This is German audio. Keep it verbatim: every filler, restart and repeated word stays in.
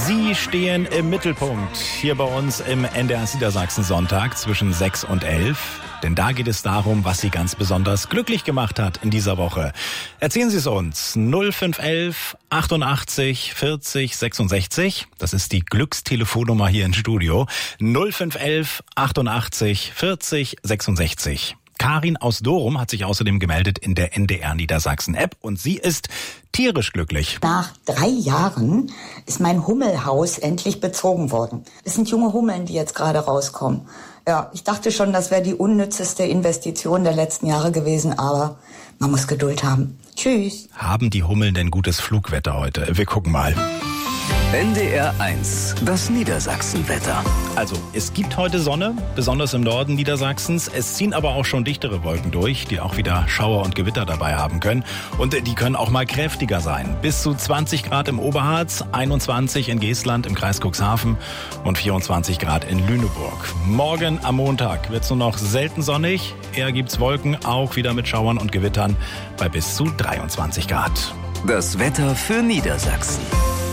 Sie stehen im Mittelpunkt hier bei uns im N D R Niedersachsen Sonntag zwischen sechs und elf. Denn da geht es darum, was Sie ganz besonders glücklich gemacht hat in dieser Woche. Erzählen Sie es uns. null fünf elf achtundachtzig vierzig sechsundsechzig. Das ist die Glückstelefonnummer hier im Studio. null fünf elf achtundachtzig vierzig sechsundsechzig. Karin aus Dorum hat sich außerdem gemeldet in der N D R Niedersachsen App und sie ist tierisch glücklich. Nach drei Jahren ist mein Hummelhaus endlich bezogen worden. Es sind junge Hummeln, die jetzt gerade rauskommen. Ja, ich dachte schon, das wäre die unnützeste Investition der letzten Jahre gewesen, aber man muss Geduld haben. Tschüss. Haben die Hummeln denn gutes Flugwetter heute? Wir gucken mal. N D R eins, das Niedersachsenwetter. Also, es gibt heute Sonne, besonders im Norden Niedersachsens. Es ziehen aber auch schon dichtere Wolken durch, die auch wieder Schauer und Gewitter dabei haben können. Und die können auch mal kräftiger sein. Bis zu zwanzig Grad im Oberharz, einundzwanzig in Geestland im Kreis Cuxhaven und vierundzwanzig Grad in Lüneburg. Morgen am Montag wird es nur noch selten sonnig. Eher gibt's Wolken, auch wieder mit Schauern und Gewittern bei bis zu dreiundzwanzig Grad. Das Wetter für Niedersachsen.